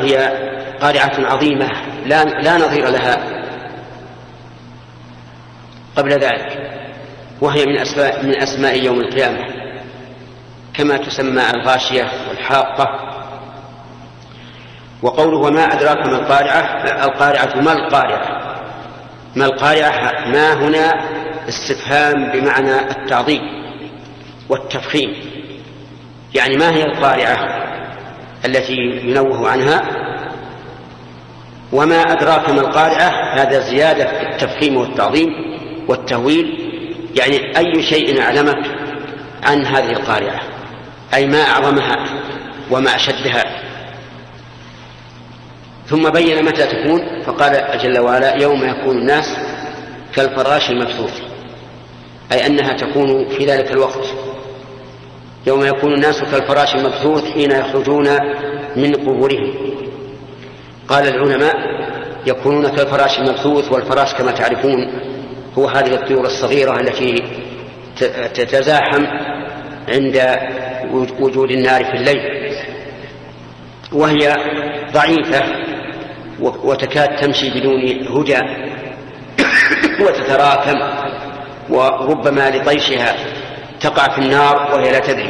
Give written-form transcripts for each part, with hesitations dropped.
وهي قارعة عظيمة لا نظير لها قبل ذلك، وهي من أسماء يوم القيامة، كما تسمى الغاشية والحاقة. وقوله وما أدراك ما القارعة، القارعة ما القارعة؟ ما القارعة؟ ما هنا استفهام بمعنى التعظيم والتفخيم، يعني ما هي القارعة التي ينوه عنها؟ وما أدراك ما القارعة، هذا زيادة في التفخيم والتعظيم والتهويل، يعني أي شيء أعلمك عن هذه القارعة، أي ما أعظمها وما أشدها. ثم بين متى تكون، فقال جل وعلا يوم يكون الناس كالفراش المبثوث، أي أنها تكون في ذلك الوقت، يوم يكون الناس كالفراش المبثوث حين يخرجون من قبورهم. قال العلماء يكونون كالفراش المبثوث، والفراش كما تعرفون هو هذه الطيور الصغيرة التي تتزاحم عند وجود النار في الليل، وهي ضعيفة وتكاد تمشي بدون هدى وتتراكم، وربما لطيشها تقع في النار وهي لا تدري.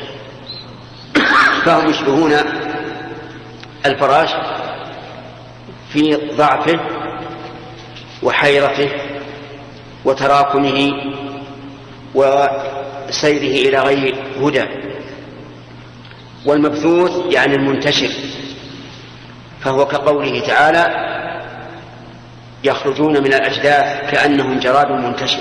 فهم يشبهون الفراش في ضعفه وحيرته وتراكمه وسيره إلى غير هدى. والمبثوث يعني المنتشر، فهو كقوله تعالى يخرجون من الأجداث كأنهم جراد منتشر.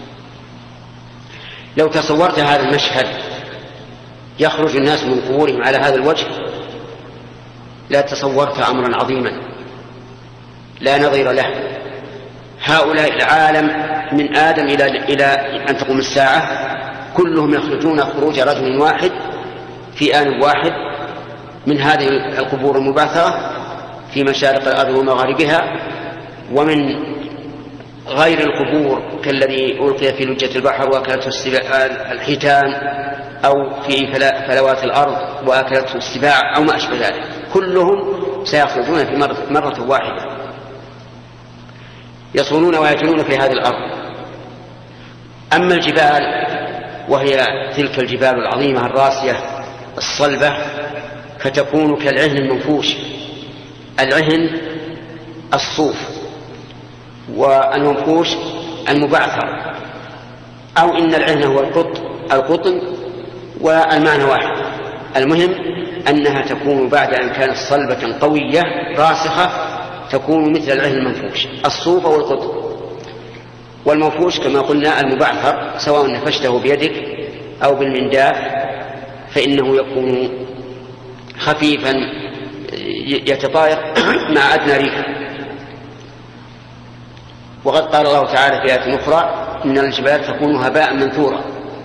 لو تصورت هذا المشهد، يخرج الناس من قبورهم على هذا الوجه، لا تصورت أمرا عظيما لا نظير له. هؤلاء العالم من آدم إلى أن تقوم الساعة كلهم يخرجون خروج رجل واحد في آن واحد من هذه القبور المبعثرة في مشارق الأرض ومغاربها، ومن غير القبور كالذي ألقي في لجة البحر وأكلته الحيتان، أو في فلوات الأرض وأكلته السباع أو ما أشبه ذلك، كلهم سيخرجون في مرة واحدة، يصونون ويجنون في هذه الأرض. أما الجبال وهي تلك الجبال العظيمة الراسية الصلبة فتكون كالعهن المنفوش. العهن الصوف، والمنفوش المبعثر، أو إن العهن هو القطن، والمعنى واحد. المهم أنها تكون بعد أن كانت صلبة قوية راسخة تكون مثل العهن المنفوش، الصوف أو القطن. والمنفوش كما قلنا المبعثر، سواء نفشته بيدك أو بالمنداف فإنه يكون خفيفا يتطاير مع أدنى ريحة. وقد قال الله تعالى في آية أخرى إن الجبال تكون هباء منثورا.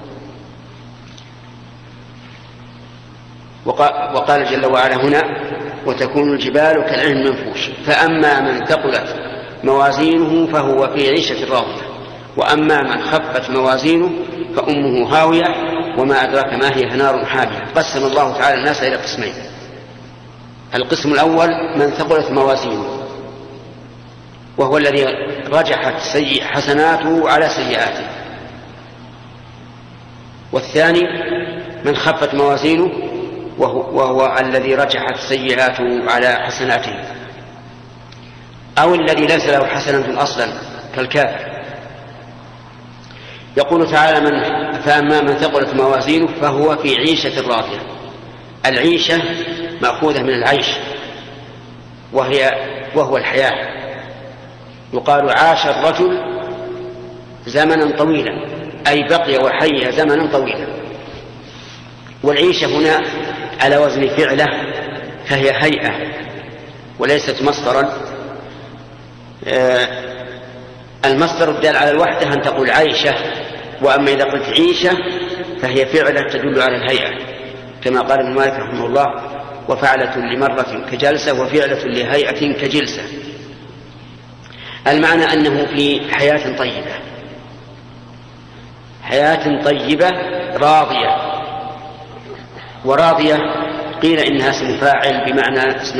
وقال جل وعلا هنا وتكون الجبال كالعهن المنفوش، فأما من ثقلت موازينه فهو في عيشة راضية، وأما من خفت موازينه فأمه هاوية وما أدراك ما هي نار حامية. قسم الله تعالى الناس إلى قسمين: القسم الأول من ثقلت موازينه، وهو الذي رجحت حسناته على سيئاته، والثاني من خفت موازينه وهو الذي رجحت سيئاته على حسناته، أو الذي ليس له حسنة أصلا كالكافر. يقول تعالى فأما من ثقلت موازينه فهو في عيشة راضية. العيشة مأخوذة من العيش وهو الحياة. يقال عاش الرجل زمنا طويلا، أي بقي وحي زمنا طويلا. والعيشة هنا على وزن فعله، فهي هيئة وليست مصدرا. المصدر الدال على الوحدة أن تقول عيشة، وأما إذا قلت عيشة فهي فعلة تدل على الهيئة، كما قال ابن مالك رحمه الله وفعلة لمرة كجلسة وفعلة لهيئة كجلسة. المعنى أنه في حياة طيبة، حياة طيبة راضية. وراضية قيل إنها اسم فاعل بمعنى اسم